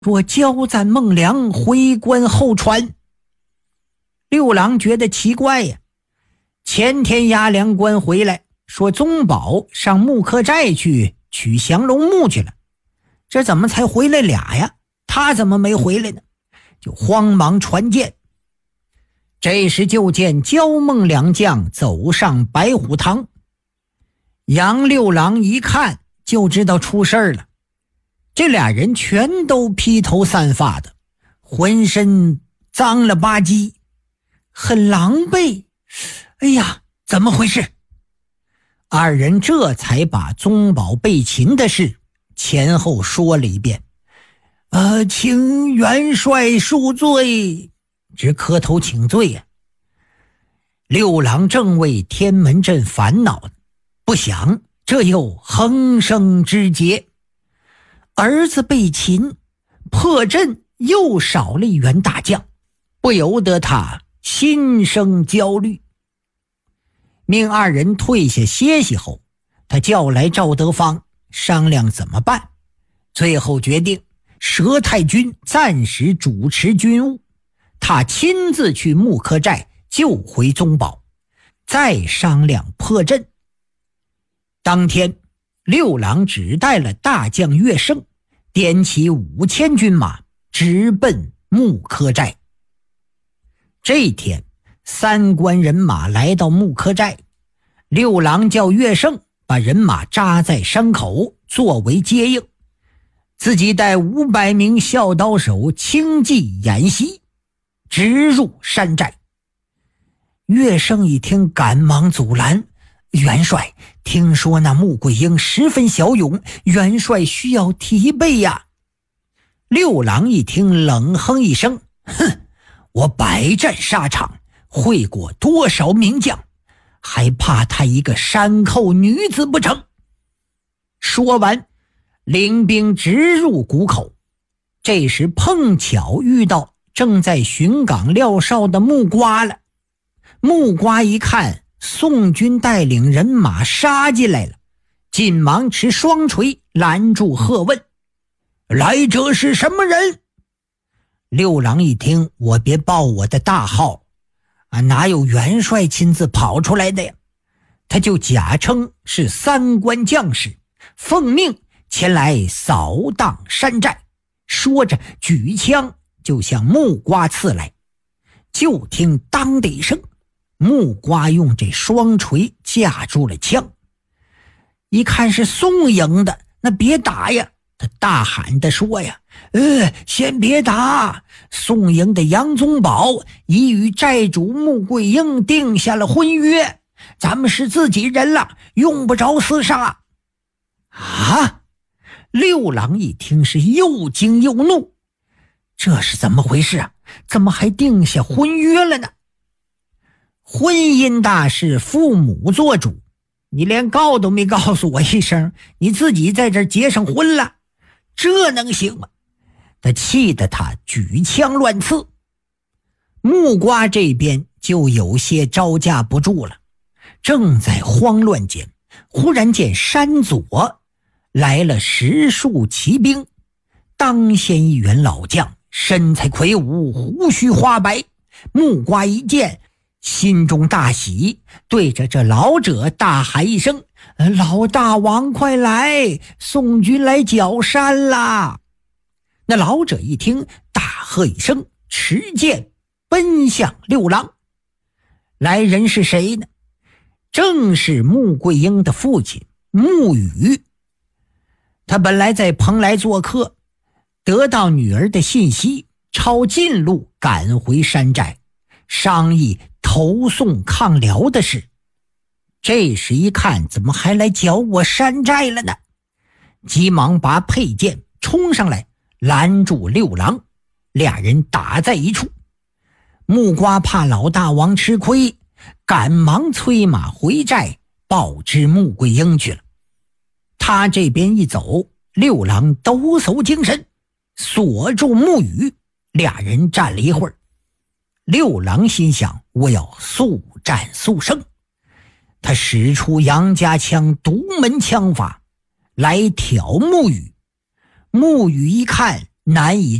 若交赞孟良回关后传。六郎觉得奇怪呀，前天押粮官回来说宗保上木刻寨去取降龙木去了，这怎么才回来俩呀？他怎么没回来呢？就慌忙传见。这时就见焦孟良将走上白虎堂，杨六郎一看就知道出事儿了。这俩人全都披头散发的，浑身脏了吧唧，很狼狈。哎呀，怎么回事？二人这才把宗保被擒的事前后说了一遍。请元帅恕罪，直磕头请罪呀。六郎正为天门阵烦恼，不想这又横生枝节，儿子被擒，破阵又少了一员大将，不由得他心生焦虑。命二人退下歇息后，他叫来赵德芳商量怎么办，最后决定佘太君暂时主持军务，他亲自去木刻寨救回宗保，再商量破阵。当天六郎只带了大将乐胜，点起5000军马，直奔木刻寨。这天3关人马来到木刻寨，六郎叫乐胜把人马扎在山口作为接应，自己带500名孝刀手轻骑演习，直入山寨。乐胜一听赶忙阻拦，元帅，听说那穆桂英十分骁勇，元帅需要提备呀。六郎一听冷哼一声，哼，我百战沙场，会过多少名将，还怕他一个山寇女子不成？说完领兵直入谷口。这时碰巧遇到正在巡岗撂哨的木瓜了。木瓜一看宋军带领人马杀进来了，紧忙持双锤拦住喝问：来者是什么人？六郎一听，我别报我的大号哪有元帅亲自跑出来的呀？他就假称是3关将士，奉命前来扫荡山寨，说着举枪就向木瓜刺来。就听当的一声，木瓜用这双锤架住了枪。一看是宋营的，那别打呀，他大喊地说呀：先别打，宋营的杨宗保已与寨主穆桂英定下了婚约，咱们是自己人了，用不着厮杀。六郎一听是又惊又怒，这是怎么回事啊？怎么还定下婚约了呢？婚姻大事父母做主，你连告都没告诉我一声，你自己在这儿结上婚了，这能行吗？他气得他举枪乱刺。木瓜这边就有些招架不住了，正在慌乱间，忽然见山左来了10数骑兵，当先一员老将，身材魁梧，胡须花白。木瓜一见，心中大喜，对着这老者大喊一声：老大王快来，宋军来剿山啦！那老者一听，大喝一声，持剑奔向六郎。来人是谁呢？正是穆桂英的父亲穆羽。他本来在蓬莱做客，得到女儿的信息，抄近路赶回山寨，商议投宋抗辽的事。这时一看，怎么还来剿我山寨了呢？急忙拔佩剑冲上来拦住六郎，俩人打在一处。木瓜怕老大王吃亏，赶忙催马回寨报知穆桂英去了。他这边一走，六郎抖擞精神，锁住穆羽，俩人战了一会儿。六郎心想，我要速战速胜，他使出杨家枪独门枪法来挑穆羽。穆羽一看难以